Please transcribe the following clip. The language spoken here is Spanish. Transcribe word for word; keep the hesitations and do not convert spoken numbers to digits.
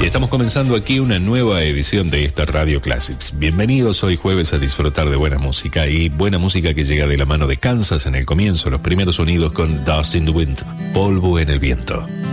Estamos comenzando aquí una nueva edición de esta Radio Classics. Bienvenidos hoy jueves a disfrutar de buena música y buena música que llega de la mano de Kansas en el comienzo, los primeros sonidos con Dust in the Wind, polvo en el viento.